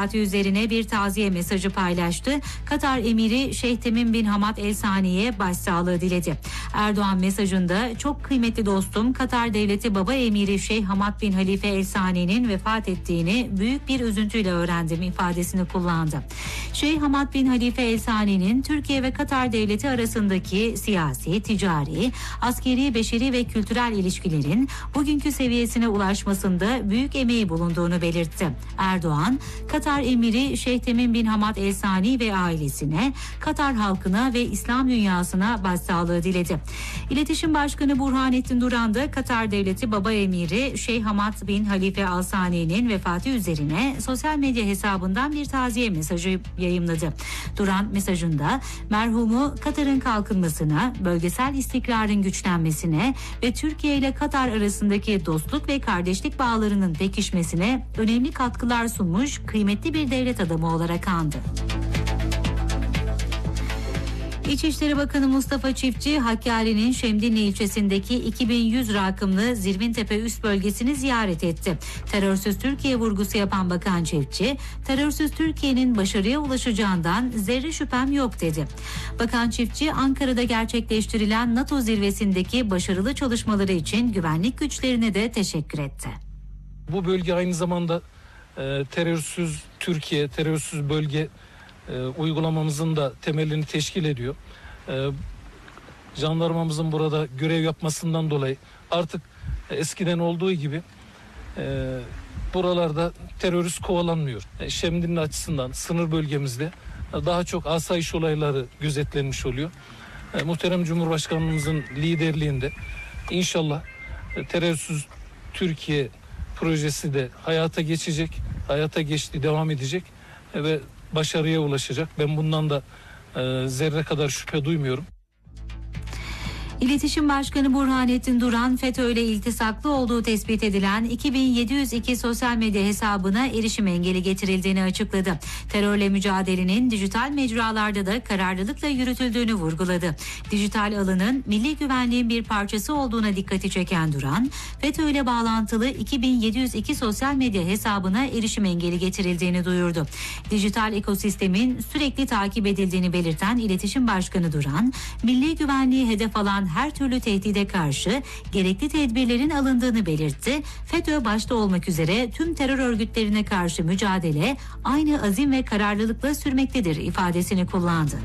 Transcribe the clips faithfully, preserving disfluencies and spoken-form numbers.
vefati üzerine bir taziye mesajı paylaştı. Katar emiri Şeyh Temim bin Hamad El Sani'ye başsağlığı diledi. Erdoğan mesajında çok kıymetli dostum Katar Devleti Baba Emiri Şeyh Hamad bin Halife El Sani'nin vefat ettiğini büyük bir üzüntüyle öğrendim ifadesini kullandı. Şeyh Hamad bin Halife El Sani'nin Türkiye ve Katar Devleti arasındaki siyasi, ticari, askeri, beşeri ve kültürel ilişkilerin bugünkü seviyesine ulaşmasında büyük emeği bulunduğunu belirtti. Erdoğan, Katar emiri Şeyh Temim bin Hamad El Sani ve ailesine, Katar halkına ve İslam dünyasına başsağlığı diledi. İletişim Başkanı Burhanettin Duran da Katar Devleti Baba Emiri Şeyh Hamad bin Halife Al Sani'nin vefatı üzerine sosyal medya hesabından bir taziye mesajı yayımladı. Duran mesajında merhumu Katar'ın kalkınmasına, bölgesel istikrarın güçlenmesine ve Türkiye ile Katar arasındaki dostluk ve kardeşlik bağlarının pekişmesine önemli katkılar sunmuş kıymetli bir devlet adamı olarak andı. İçişleri Bakanı Mustafa Çiftçi, Hakkari'nin Şemdinli ilçesindeki iki bin yüz rakımlı Zirvintepe üst bölgesini ziyaret etti. Terörsüz Türkiye vurgusu yapan Bakan Çiftçi, terörsüz Türkiye'nin başarıya ulaşacağından zerre şüphem yok dedi. Bakan Çiftçi, Ankara'da gerçekleştirilen NATO zirvesindeki başarılı çalışmaları için güvenlik güçlerine de teşekkür etti. Bu bölge aynı zamanda e, terörsüz Türkiye, terörsüz bölge E, uygulamamızın da temelini teşkil ediyor. E, jandarmamızın burada görev yapmasından dolayı artık e, eskiden olduğu gibi e, buralarda terörist kovalanmıyor. E, Şemdinli açısından sınır bölgemizde e, daha çok asayiş olayları gözetlenmiş oluyor. E, muhterem Cumhurbaşkanımızın liderliğinde inşallah e, terörsüz Türkiye projesi de hayata geçecek, hayata geçti, devam edecek e, ve başarıya ulaşacak. Ben bundan da e, zerre kadar şüphe duymuyorum. İletişim Başkanı Burhanettin Duran, FETÖ ile iltisaklı olduğu tespit edilen iki bin yedi yüz iki sosyal medya hesabına erişim engeli getirildiğini açıkladı. Terörle mücadelenin dijital mecralarda da kararlılıkla yürütüldüğünü vurguladı. Dijital alanın milli güvenliğin bir parçası olduğuna dikkati çeken Duran, FETÖ ile bağlantılı iki bin yedi yüz iki sosyal medya hesabına erişim engeli getirildiğini duyurdu. Dijital ekosistemin sürekli takip edildiğini belirten İletişim Başkanı Duran, milli güvenliği hedef alan her türlü tehdide karşı gerekli tedbirlerin alındığını belirtti. FETÖ başta olmak üzere tüm terör örgütlerine karşı mücadele aynı azim ve kararlılıkla sürmektedir ifadesini kullandı.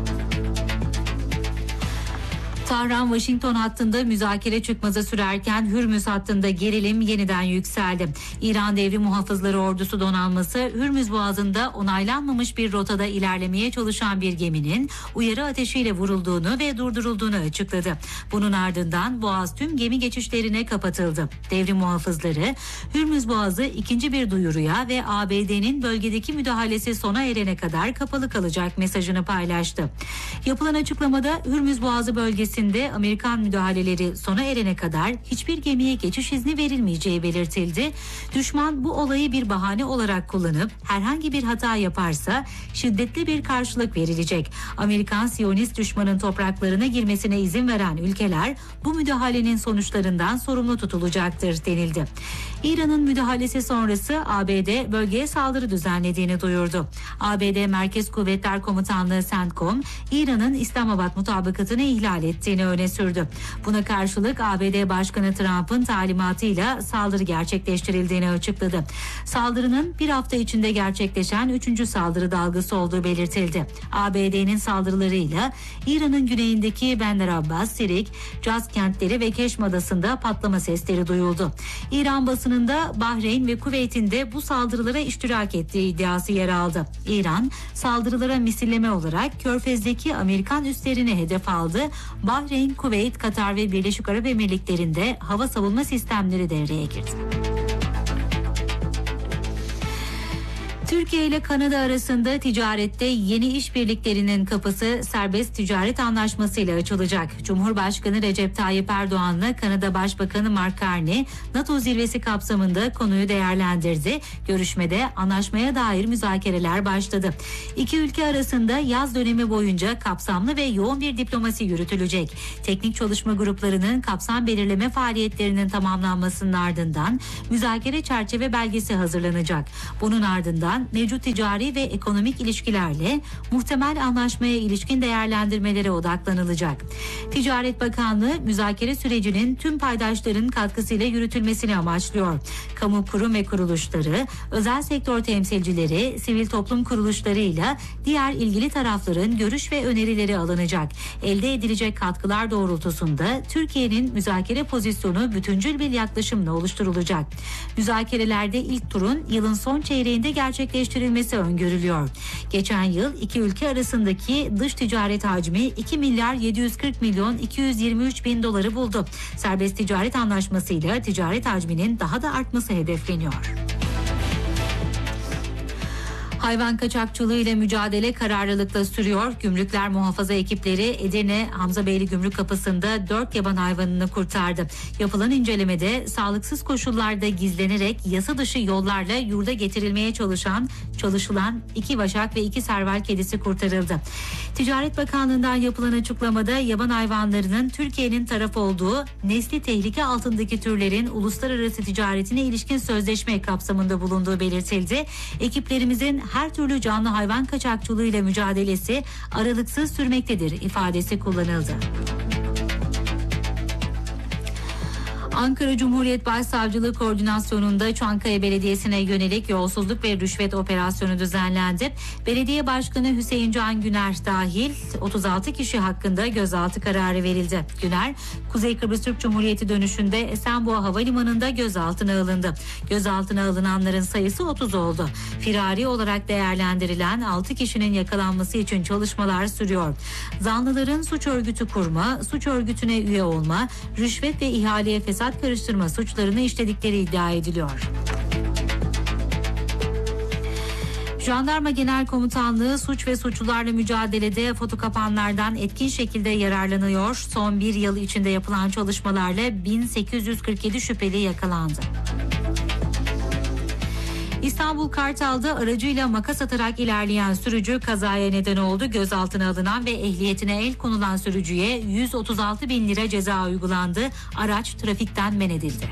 Tahran-Washington hattında müzakere çıkmaza sürerken Hürmüz hattında gerilim yeniden yükseldi. İran Devrim Muhafızları Ordusu donanması Hürmüz Boğazı'nda onaylanmamış bir rotada ilerlemeye çalışan bir geminin uyarı ateşiyle vurulduğunu ve durdurulduğunu açıkladı. Bunun ardından Boğaz tüm gemi geçişlerine kapatıldı. Devrim Muhafızları Hürmüz Boğazı ikinci bir duyuruya ve A B D'nin bölgedeki müdahalesi sona erene kadar kapalı kalacak mesajını paylaştı. Yapılan açıklamada Hürmüz Boğazı bölgesinde Amerikan müdahaleleri sona erene kadar hiçbir gemiye geçiş izni verilmeyeceği belirtildi. Düşman bu olayı bir bahane olarak kullanıp herhangi bir hata yaparsa şiddetli bir karşılık verilecek. Amerikan Siyonist düşmanın topraklarına girmesine izin veren ülkeler bu müdahalenin sonuçlarından sorumlu tutulacaktır denildi. İran'ın müdahalesi sonrası A B D bölgeye saldırı düzenlediğini duyurdu. A B D Merkez Kuvvetler Komutanlığı CENTCOM, İran'ın İslamabad mutabakatını ihlal ettiğini öne sürdü. Buna karşılık A B D Başkanı Trump'ın talimatıyla saldırı gerçekleştirildiğini açıkladı. Saldırının bir hafta içinde gerçekleşen üçüncü saldırı dalgası olduğu belirtildi. A B D'nin saldırılarıyla İran'ın güneyindeki Bandar Abbas, Sirik, Caz kentleri ve Keşm Adası'nda patlama sesleri duyuldu. İran basınında Bahreyn ve Kuveyt'in de bu saldırılara iştirak ettiği iddiası yer aldı. İran saldırılara misilleme olarak Körfez'deki Amerikan üslerini hedef aldı. Bahreyn, Kuveyt, Katar ve Birleşik Arap Emirlikleri'nde hava savunma sistemleri devreye girdi. Türkiye ile Kanada arasında ticarette yeni işbirliklerinin kapısı serbest ticaret anlaşmasıyla açılacak. Cumhurbaşkanı Recep Tayyip Erdoğan'la Kanada Başbakanı Mark Carney NATO zirvesi kapsamında konuyu değerlendirdi. Görüşmede anlaşmaya dair müzakereler başladı. İki ülke arasında yaz dönemi boyunca kapsamlı ve yoğun bir diplomasi yürütülecek. Teknik çalışma gruplarının kapsam belirleme faaliyetlerinin tamamlanmasının ardından müzakere çerçeve belgesi hazırlanacak. Bunun ardından ardından mevcut ticari ve ekonomik ilişkilerle muhtemel anlaşmaya ilişkin değerlendirmelere odaklanılacak. Ticaret Bakanlığı müzakere sürecinin tüm paydaşların katkısıyla yürütülmesini amaçlıyor. Kamu kurum ve kuruluşları, özel sektör temsilcileri, sivil toplum kuruluşlarıyla diğer ilgili tarafların görüş ve önerileri alınacak. Elde edilecek katkılar doğrultusunda Türkiye'nin müzakere pozisyonu bütüncül bir yaklaşımla oluşturulacak. Müzakerelerde ilk turun yılın son çeyreğinde gerçekleştirilmesi öngörülüyor. Geçen yıl iki ülke arasındaki dış ticaret hacmi iki milyar yedi yüz kırk milyon iki yüz yirmi üç bin doları buldu. Serbest ticaret anlaşmasıyla ticaret hacminin daha da artması hedefleniyor. Hayvan kaçakçılığı ile mücadele kararlılıkla sürüyor. Gümrükler muhafaza ekipleri Edirne Hamzabeyli Gümrük Kapısı'nda dört yaban hayvanını kurtardı. Yapılan incelemede sağlıksız koşullarda gizlenerek yasa dışı yollarla yurda getirilmeye çalışan çalışılan iki vaşak ve iki serval kedisi kurtarıldı. Ticaret Bakanlığı'ndan yapılan açıklamada yaban hayvanlarının Türkiye'nin taraf olduğu nesli tehlike altındaki türlerin uluslararası ticaretine ilişkin sözleşme kapsamında bulunduğu belirtildi. Ekiplerimizin her türlü canlı hayvan kaçakçılığı ile mücadelesi aralıksız sürmektedir ifadesi kullanıldı. Ankara Cumhuriyet Başsavcılığı koordinasyonunda Çankaya Belediyesi'ne yönelik yolsuzluk ve rüşvet operasyonu düzenlendi. Belediye Başkanı Hüseyin Can Güner dahil otuz altı kişi hakkında gözaltı kararı verildi. Güner, Kuzey Kıbrıs Türk Cumhuriyeti dönüşünde Esenboğa Havalimanı'nda gözaltına alındı. Gözaltına alınanların sayısı otuz oldu. Firari olarak değerlendirilen altı kişinin yakalanması için çalışmalar sürüyor. Zanlıların suç örgütü kurma, suç örgütüne üye olma, rüşvet ve ihaleye fesat karıştırma suçlarını işledikleri iddia ediliyor. Jandarma Genel Komutanlığı suç ve suçlularla mücadelede foto kapanlardan etkin şekilde yararlanıyor. Son bir yıl içinde yapılan çalışmalarla bin sekiz yüz kırk yedi şüpheli yakalandı. İstanbul Kartal'da aracıyla makas atarak ilerleyen sürücü kazaya neden oldu. Gözaltına alınan ve ehliyetine el konulan sürücüye yüz otuz altı bin lira ceza uygulandı. Araç trafikten men edildi.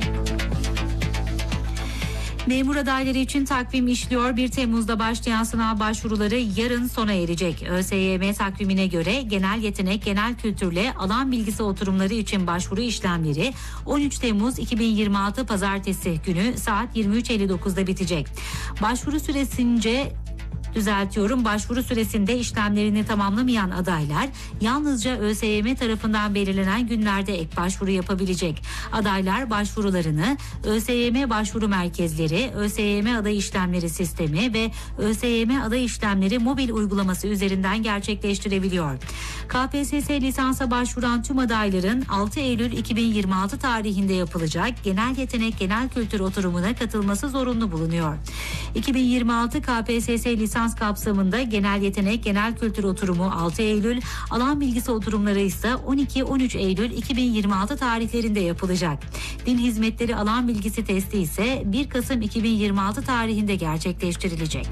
Memur adayları için takvim işliyor. bir Temmuz'da başlayan sınav başvuruları yarın sona erecek. ÖSYM takvimine göre genel yetenek, genel kültürle alan bilgisi oturumları için başvuru işlemleri on üç Temmuz iki bin yirmi altı Pazartesi günü saat yirmi üç elli dokuzda bitecek. Başvuru süresince Düzeltiyorum. Başvuru süresinde işlemlerini tamamlamayan adaylar yalnızca ÖSYM tarafından belirlenen günlerde ek başvuru yapabilecek. Adaylar başvurularını ÖSYM başvuru merkezleri, ÖSYM aday işlemleri sistemi ve ÖSYM aday işlemleri mobil uygulaması üzerinden gerçekleştirebiliyor. K P S S lisansa başvuran tüm adayların altı Eylül iki bin yirmi altı tarihinde yapılacak genel yetenek, genel kültür oturumuna katılması zorunlu bulunuyor. iki bin yirmi altı K P S S lisans kapsamında genel yetenek, genel kültür oturumu altı Eylül, alan bilgisi oturumları ise on iki on üç Eylül iki bin yirmi altı tarihlerinde yapılacak. Din hizmetleri alan bilgisi testi ise bir Kasım iki bin yirmi altı tarihinde gerçekleştirilecek.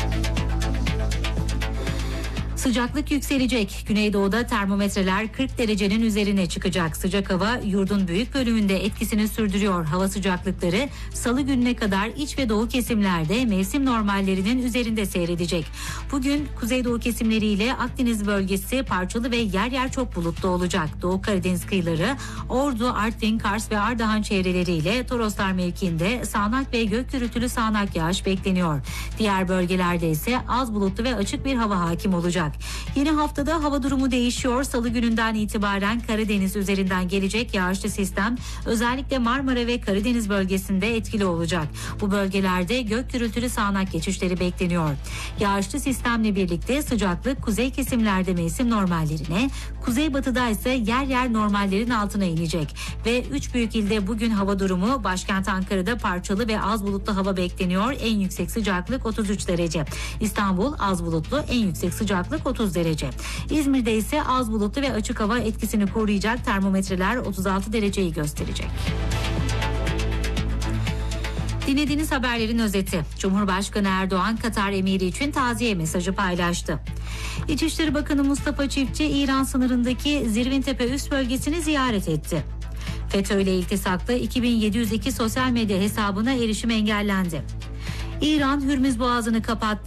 Sıcaklık yükselecek. Güneydoğu'da termometreler kırk derecenin üzerine çıkacak. Sıcak hava yurdun büyük bölümünde etkisini sürdürüyor. Hava sıcaklıkları salı gününe kadar iç ve doğu kesimlerde mevsim normallerinin üzerinde seyredecek. Bugün kuzeydoğu kesimleriyle Akdeniz bölgesi parçalı ve yer yer çok bulutlu olacak. Doğu Karadeniz kıyıları, Ordu, Artvin, Kars ve Ardahan çevreleriyle Toroslar mevkiinde sağanak ve gök gürültülü sağanak yağış bekleniyor. Diğer bölgelerde ise az bulutlu ve açık bir hava hakim olacak. Yeni haftada hava durumu değişiyor. Salı gününden itibaren Karadeniz üzerinden gelecek yağışlı sistem özellikle Marmara ve Karadeniz bölgesinde etkili olacak. Bu bölgelerde gök gürültülü sağanak geçişleri bekleniyor. Yağışlı sistemle birlikte sıcaklık kuzey kesimlerde mevsim normallerine, kuzeybatıda ise yer yer normallerin altına inecek. Ve üç büyük ilde bugün hava durumu: başkent Ankara'da parçalı ve az bulutlu hava bekleniyor. En yüksek sıcaklık otuz üç derece. İstanbul az bulutlu, en yüksek sıcaklık otuz derece. İzmir'de ise az bulutlu ve açık hava etkisini koruyacak. Termometreler otuz altı dereceyi gösterecek. Dinlediğiniz haberlerin özeti. Cumhurbaşkanı Erdoğan Katar emiri için taziye mesajı paylaştı. İçişleri Bakanı Mustafa Çiftçi İran sınırındaki Zirvintepe üst bölgesini ziyaret etti. FETÖ ile iltisaklı iki bin yedi yüz iki sosyal medya hesabına erişim engellendi. İran Hürmüz Boğazı'nı kapattı.